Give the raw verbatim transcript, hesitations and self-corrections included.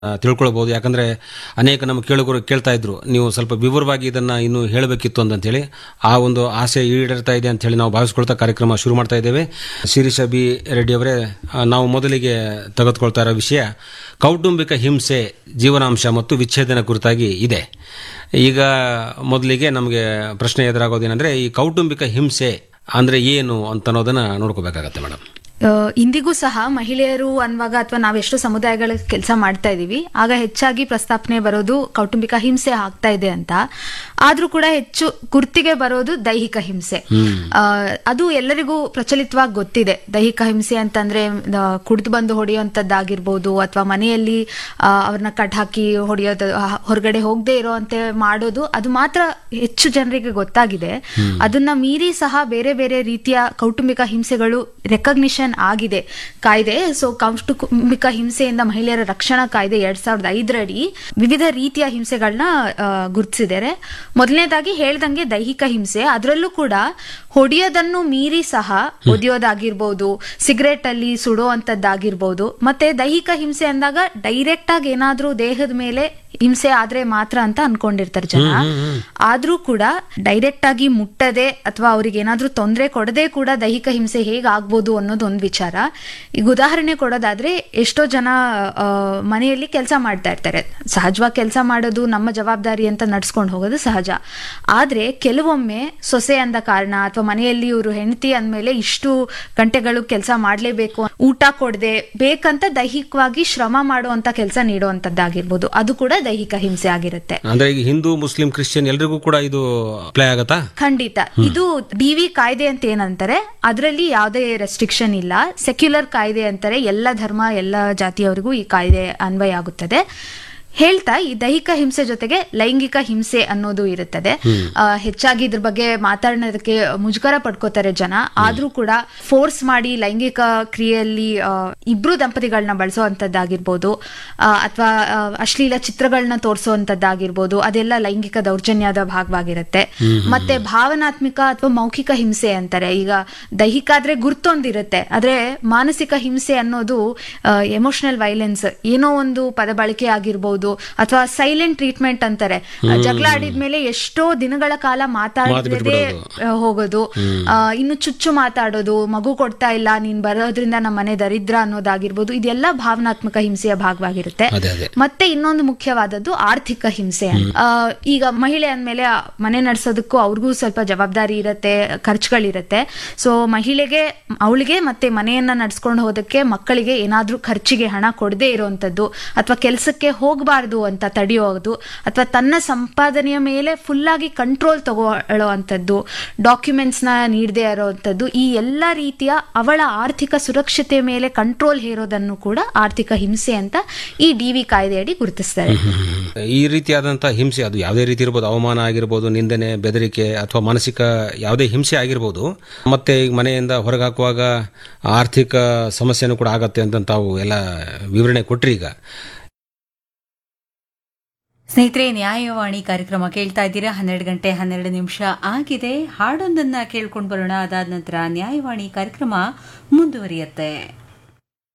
ಆ, ತಿಳ್ಕೊಳ್ಬಹುದು. ಯಾಕಂದ್ರೆ ಅನೇಕ ನಮ್ಮ ಕೇಳುಗರು ಕೇಳ್ತಾ ಇದ್ರು, ನೀವು ಸ್ವಲ್ಪ ವಿವರವಾಗಿ ಇದನ್ನ ಇನ್ನು ಹೇಳಬೇಕಿತ್ತು ಅಂತ ಹೇಳಿ. ಆ ಒಂದು ಆಸೆ ಈಡೇರ್ತಾ ಇದೆ ಅಂತ ಹೇಳಿ ನಾವು ಭಾವಿಸ್ಕೊಳ್ತಾ ಕಾರ್ಯಕ್ರಮ ಶುರು ಮಾಡ್ತಾ ಇದ್ದೇವೆ. ಶಿರೀಷ ಬಿ ರೆಡ್ಡಿ ಅವರೇ, ಆ, ನಾವು ಮೊದಲಿಗೆ ತೆಗೆದುಕೊಳ್ತಾ ಇರೋ ವಿಷಯ ಕೌಟುಂಬಿಕ ಹಿಂಸೆ, ಜೀವನಾಂಶ ಮತ್ತು ವಿಚ್ಛೇದನ ಕುರಿತಾಗಿ ಇದೆ. ಈಗ ಮೊದಲಿಗೆ ನಮಗೆ ಪ್ರಶ್ನೆ ಎದುರಾಗೋದೇನೆಂದ್ರೆ, ಈ ಕೌಟುಂಬಿಕ ಹಿಂಸೆ ಅಂದ್ರೆ ಏನು ಅಂತ ಅನ್ನೋದನ್ನ ನೋಡ್ಕೋಬೇಕಾಗತ್ತೆ ಮೇಡಮ್. ಆ, ಇಂದಿಗೂ ಸಹ ಮಹಿಳೆಯರು ಅನ್ನುವಾಗ ಅಥವಾ ನಾವೆಷ್ಟು ಸಮುದಾಯಗಳ ಕೆಲಸ ಮಾಡ್ತಾ ಇದೀವಿ, ಆಗ ಹೆಚ್ಚಾಗಿ ಪ್ರಸ್ತಾಪನೆ ಬರೋದು ಕೌಟುಂಬಿಕ ಹಿಂಸೆ ಆಗ್ತಾ ಇದೆ ಅಂತ. ಆದ್ರೂ ಕೂಡ ಹೆಚ್ಚು ಗುರ್ತಿಗೆ ಬರೋದು ದೈಹಿಕ ಹಿಂಸೆ. ಆ, ಅದು ಎಲ್ಲರಿಗೂ ಪ್ರಚಲಿತವಾಗಿ ಗೊತ್ತಿದೆ. ದೈಹಿಕ ಹಿಂಸೆ ಅಂತಂದ್ರೆ ಕುಡಿದು ಬಂದು ಹೊಡೆಯುವಂತದ್ದಾಗಿರ್ಬೋದು, ಅಥವಾ ಮನೆಯಲ್ಲಿ ಅವ್ರನ್ನ ಕಟ್ ಹಾಕಿ ಹೊಡೆಯೋದು, ಹೊರಗಡೆ ಹೋಗದೆ ಇರೋಂತೆ ಮಾಡೋದು, ಅದು ಮಾತ್ರ ಹೆಚ್ಚು ಜನರಿಗೆ ಗೊತ್ತಾಗಿದೆ. ಅದನ್ನ ಮೀರಿ ಸಹ ಬೇರೆ ಬೇರೆ ರೀತಿಯ ಕೌಟುಂಬಿಕ ಹಿಂಸೆಗಳು ರೆಕಗ್ನಿಷನ್ ಆಗಿದೆ ಕಾಯ್ದೆ. ಸೊ ಕೌಟುಂಬಿಕ ಹಿಂಸೆಯಿಂದ ಮಹಿಳೆಯರ ರಕ್ಷಣಾ ಕಾಯ್ದೆ ಎರಡ್ ಸಾವಿರದ ಐದರಡಿ ವಿವಿಧ ರೀತಿಯ ಹಿಂಸೆಗಳನ್ನ ಗುರುತಿಸಿದ್ದಾರೆ. ಮೊದಲನೇದಾಗಿ ಹೇಳ್ದಂಗೆ ದೈಹಿಕ ಹಿಂಸೆ, ಅದರಲ್ಲೂ ಕೂಡ ಹೊಡೆಯೋದನ್ನು ಮೀರಿ ಸಹ ಒದೆಯೋದಾಗಿರ್ಬೋದು, ಸಿಗರೇಟ್ ಅಲ್ಲಿ ಸುಡುವಂತದ್ದಾಗಿರ್ಬೋದು. ಮತ್ತೆ ದೈಹಿಕ ಹಿಂಸೆ ಅಂದಾಗ ಡೈರೆಕ್ಟ್ ಆಗಿ ಏನಾದ್ರೂ ದೇಹದ ಮೇಲೆ ಹಿಂಸೆ ಆದ್ರೆ ಮಾತ್ರ ಅಂತ ಅನ್ಕೊಂಡಿರ್ತಾರೆ ಜನ. ಆದ್ರೂ ಕೂಡ ಡೈರೆಕ್ಟ್ ಆಗಿ ಮುಟ್ಟದೆ ಅಥವಾ ಅವ್ರಿಗೆ ಏನಾದ್ರೂ ತೊಂದರೆ ಕೊಡದೆ ಕೂಡ ದೈಹಿಕ ಹಿಂಸೆ ಹೇಗ್ ಆಗ್ಬೋದು ಅನ್ನೋದು ಒಂದು ವಿಚಾರ. ಈಗ ಉದಾಹರಣೆ ಕೊಡೋದಾದ್ರೆ, ಎಷ್ಟೋ ಜನ ಮನೆಯಲ್ಲಿ ಕೆಲಸ ಮಾಡ್ತಾ ಇರ್ತಾರೆ. ಸಹಜವಾಗಿ ಕೆಲಸ ಮಾಡೋದು ನಮ್ಮ ಜವಾಬ್ದಾರಿ ಅಂತ ನಡ್ಸ್ಕೊಂಡು ಹೋಗೋದು ಸಹಜ. ಆದ್ರೆ ಕೆಲವೊಮ್ಮೆ ಸೊಸೆ ಅಂದ ಕಾರಣ ಅಥವಾ ಮನೆಯಲ್ಲಿ ಇವರು ಹೆಂಡತಿ ಅಂದ್ಮೇಲೆ ಇಷ್ಟು ಗಂಟೆಗಳು ಕೆಲಸ ಮಾಡ್ಲೇಬೇಕು, ಊಟ ಕೊಡದೆ ಬೇಕಂತ ದೈಹಿಕವಾಗಿ ಶ್ರಮ ಮಾಡುವಂತ ಕೆಲಸ ನೀಡುವಂತದ್ದಾಗಿರ್ಬೋದು, ಅದು ಕೂಡ ದೈಹಿಕ ಹಿಂಸೆ ಆಗಿರುತ್ತೆ. ಅಂದ್ರೆ ಈಗ ಹಿಂದೂ, ಮುಸ್ಲಿಂ, ಕ್ರಿಶ್ಚಿಯನ್ ಎಲ್ರಿಗೂ ಕೂಡ ಇದು ಅಪ್ಲೈ ಆಗತ್ತಾ? ಖಂಡಿತ. ಇದು ಡಿವಿ ಕಾಯ್ದೆ ಅಂತ ಏನಂತಾರೆ, ಅದರಲ್ಲಿ ಯಾವುದೇ ರೆಸ್ಟ್ರಿಕ್ಷನ್ ಇಲ್ಲ. ಸೆಕ್ಯುಲರ್ ಕಾಯ್ದೆ ಅಂತಾರೆ, ಎಲ್ಲ ಧರ್ಮ ಎಲ್ಲ ಜಾತಿಯವರಿಗೂ ಈ ಕಾಯ್ದೆ ಅನ್ವಯ ಆಗುತ್ತದೆ. ಹೇಳ್ತಾ, ಈ ದೈಹಿಕ ಹಿಂಸೆ ಜೊತೆಗೆ ಲೈಂಗಿಕ ಹಿಂಸೆ ಅನ್ನೋದು ಇರುತ್ತದೆ. ಹೆಚ್ಚಾಗಿ ಇದ್ರ ಬಗ್ಗೆ ಮಾತಾಡೋದಕ್ಕೆ ಮುಜುಗರ ಪಡ್ಕೋತಾರೆ ಜನ. ಆದ್ರೂ ಕೂಡ ಫೋರ್ಸ್ ಮಾಡಿ ಲೈಂಗಿಕ ಕ್ರಿಯೆಯಲ್ಲಿ ಇಬ್ರು ದಂಪತಿಗಳನ್ನ ಬಳಸುವಂತದ್ದಾಗಿರ್ಬೋದು, ಅಥವಾ ಅಶ್ಲೀಲ ಚಿತ್ರಗಳನ್ನ ತೋರಿಸುವಂತದ್ದಾಗಿರ್ಬೋದು, ಅದೆಲ್ಲ ಲೈಂಗಿಕ ದೌರ್ಜನ್ಯದ ಭಾಗವಾಗಿರುತ್ತೆ. ಮತ್ತೆ ಭಾವನಾತ್ಮಕ ಅಥವಾ ಮೌಖಿಕ ಹಿಂಸೆ ಅಂತಾರೆ. ಈಗ ದೈಹಿಕ ಆದ್ರೆ ಗುರ್ತೊಂದಿರುತ್ತೆ, ಆದ್ರೆ ಮಾನಸಿಕ ಹಿಂಸೆ ಅನ್ನೋದು ಎಮೋಷನಲ್ ವೈಲೆನ್ಸ್, ಏನೋ ಒಂದು ಪದ ಬಳಕೆ ಆಗಿರ್ಬೋದು, ಅಥವಾ ಸೈಲೆಂಟ್ ಟ್ರೀಟ್ಮೆಂಟ್ ಅಂತಾರೆ. ಜಗಳ ಆಡಿದ್ಮೇಲೆ ಎಷ್ಟೋ ದಿನಗಳ ಕಾಲ ಮಾತಾಡದೆ ಹೋಗೋದು, ಇನ್ನು ಚುಚ್ಚು ಮಾತಾಡೋದು, ಮಗು ಕೊಡ್ತಾ ಇಲ್ಲ ನೀನ್ ಬರೋದ್ರಿಂದ ನಮ್ಮ ಮನೆ ದರಿದ್ರ ಅನ್ನೋದಾಗಿರ್ಬೋದು, ಇದೆಲ್ಲ ಭಾವನಾತ್ಮಕ ಹಿಂಸೆಯ ಭಾಗವಾಗಿರುತ್ತೆ. ಮತ್ತೆ ಇನ್ನೊಂದು ಮುಖ್ಯವಾದದ್ದು ಆರ್ಥಿಕ ಹಿಂಸೆ. ಈಗ ಮಹಿಳೆ ಅಂದ್ಮೇಲೆ ಮನೆ ನಡೆಸೋದಕ್ಕೂ ಅವ್ರಿಗೂ ಸ್ವಲ್ಪ ಜವಾಬ್ದಾರಿ ಇರುತ್ತೆ, ಖರ್ಚುಗಳಿರುತ್ತೆ. ಸೊ ಮಹಿಳೆಗೆ, ಅವಳಿಗೆ ಮತ್ತೆ ಮನೆಯನ್ನ ನಡ್ಸ್ಕೊಂಡು ಹೋದಕ್ಕೆ ಮಕ್ಕಳಿಗೆ ಏನಾದ್ರೂ ಖರ್ಚಿಗೆ ಹಣ ಕೊಡದೇ ಇರುವಂತದ್ದು, ಅಥವಾ ಕೆಲಸಕ್ಕೆ ಹೋಗಬಾರ್ದು ಅಂತ ತಡೆಯೋದು, ಅಥವಾ ತನ್ನ ಸಂಪಾದನೆಯ ಮೇಲೆ ಫುಲ್ ಆಗಿ ಕಂಟ್ರೋಲ್ ತಗೊಳ್ಳುವಂಥದ್ದು, ಡಾಕ್ಯುಮೆಂಟ್ಸ್ ನ ನೀಡದೇ ಇರುವಂತದ್ದು, ಈ ಎಲ್ಲ ರೀತಿಯ ಅವಳ ಆರ್ಥಿಕ ಸುರಕ್ಷತೆ ಮೇಲೆ ಕಂಟ್ರೋಲ್ ಹೇರೋದನ್ನು ಕೂಡ ಆರ್ಥಿಕ ಹಿಂಸೆ ಅಂತ ಈ ಡಿವಿ ಕಾಯ್ದೆಯಡಿ ಗುರುತಿಸ್ತಾರೆ. ಈ ರೀತಿಯಾದಂತಹ ಹಿಂಸೆ ಅದು ಯಾವುದೇ ರೀತಿ ಇರಬಹುದು, ಅವಮಾನ ಆಗಿರ್ಬೋದು, ನಿಂದನೆ, ಬೆದರಿಕೆ, ಅಥವಾ ಮಾನಸಿಕ ಯಾವುದೇ ಹಿಂಸೆ ಆಗಿರ್ಬೋದು. ಮತ್ತೆ ಈಗ ಮನೆಯಿಂದ ಹೊರಗೆ ಹಾಕುವಾಗ ಆರ್ಥಿಕ ಸಮಸ್ಯೆನೂ ಕೂಡ ಆಗತ್ತೆ ಅಂತ ತಾವು ಎಲ್ಲ ವಿವರಣೆ ಕೊಟ್ರಿ. ಈಗ ಸ್ನೇಹಿತರೆ, ನ್ಯಾಯವಾಣಿ ಕಾರ್ಯಕ್ರಮ ಕೇಳ್ತಾ ಇದ್ದೀರಾ. ಹನ್ನೆರಡು ಗಂಟೆ ಹನ್ನೆರಡು ನಿಮಿಷ ಆಗಿದೆ. ಹಾಡೊಂದನ್ನ ಕೇಳ್ಕೊಂಡು ಬರೋಣ. ಅದಾದ ನಂತರ ನ್ಯಾಯವಾಣಿ ಕಾರ್ಯಕ್ರಮ ಮುಂದುವರಿಯುತ್ತೆ.